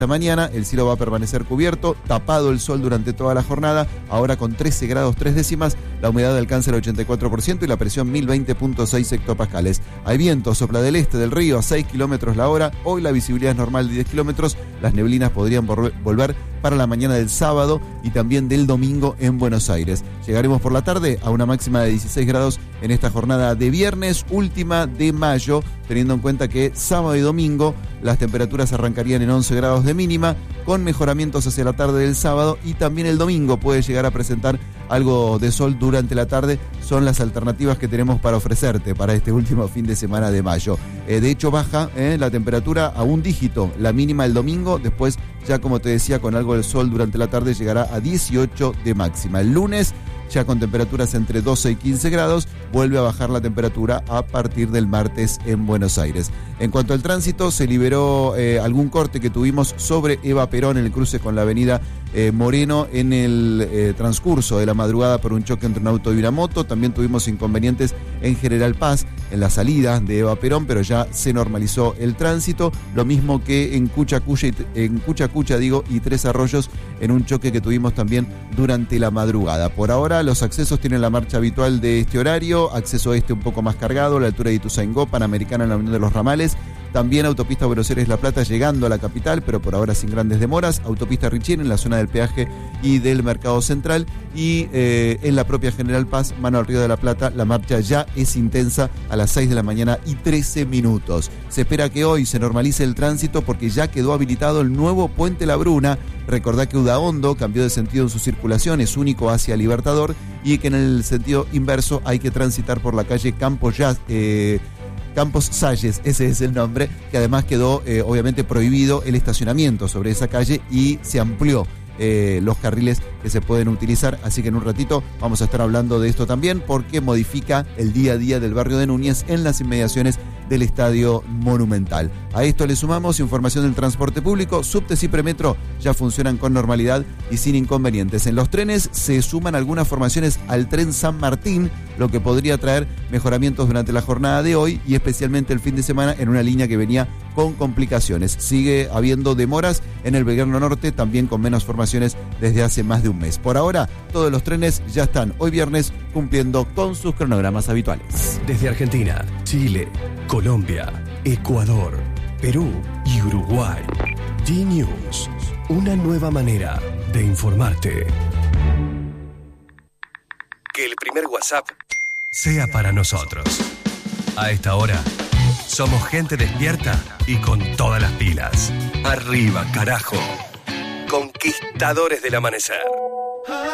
La mañana el cielo va a permanecer cubierto, tapado el sol durante toda la jornada, ahora con 13 grados 3 décimas, la humedad alcanza el 84% y la presión 1020.6 hectopascales. Hay viento, sopla del este del río a 6 kilómetros la hora, hoy la visibilidad es normal de 10 kilómetros, las neblinas podrían volver para la mañana del sábado y también del domingo en Buenos Aires. Llegaremos por la tarde a una máxima de 16 grados en esta jornada de viernes, última de mayo, teniendo en cuenta que sábado y domingo las temperaturas arrancarían en 11 grados de mínima, con mejoramientos hacia la tarde del sábado, y también el domingo puede llegar a presentar algo de sol durante la tarde. Son las alternativas que tenemos para ofrecerte para este último fin de semana de mayo. De hecho baja la temperatura a un dígito, la mínima el domingo, después ya como te decía con algo de sol durante la tarde llegará a 18 de máxima. El lunes ya con temperaturas entre 12 y 15 grados, vuelve a bajar la temperatura a partir del martes en Buenos Aires. En cuanto al tránsito, se liberó algún corte que tuvimos sobre Eva Perón en el cruce con la avenida Moreno en el transcurso de la madrugada por un choque entre un auto y una moto. También tuvimos inconvenientes en General Paz, en la salida de Eva Perón, pero ya se normalizó el tránsito. Lo mismo que en Cuchacucha y Tres Arroyos, en un choque que tuvimos también durante la madrugada. Por ahora, los accesos tienen la marcha habitual de este horario, acceso este un poco más cargado, a la altura de Ituzaingó, Panamericana en la Unión de los Ramales. También autopista Buenos Aires-La Plata llegando a la capital, pero por ahora sin grandes demoras. Autopista Richien en la zona del peaje y del Mercado Central. Y en la propia General Paz, mano al Río de la Plata, la marcha ya es intensa a las 6 de la mañana y 13 minutos. Se espera que hoy se normalice el tránsito porque ya quedó habilitado el nuevo Puente La Bruna. Recordá que Udaondo cambió de sentido en su circulación, es único hacia Libertador, y que en el sentido inverso hay que transitar por la calle Campos Salles, ese es el nombre, que además quedó obviamente prohibido el estacionamiento sobre esa calle y se amplió los carriles que se pueden utilizar, así que en un ratito vamos a estar hablando de esto también, porque modifica el día a día del barrio de Núñez en las inmediaciones del Estadio Monumental. A esto le sumamos información del transporte público. Subtes y Premetro ya funcionan con normalidad y sin inconvenientes. En los trenes se suman algunas formaciones al tren San Martín, lo que podría traer mejoramientos durante la jornada de hoy y especialmente el fin de semana en una línea que venía con complicaciones. Sigue habiendo demoras en el Belgrano Norte, también con menos formaciones desde hace más de un mes. Por ahora, todos los trenes ya están hoy viernes cumpliendo con sus cronogramas habituales. Desde Argentina, Chile, Colombia, Ecuador, Perú y Uruguay. D-News, una nueva manera de informarte. Que el primer WhatsApp sea para nosotros. A esta hora, somos gente despierta y con todas las pilas. Arriba, carajo. Conquistadores del amanecer.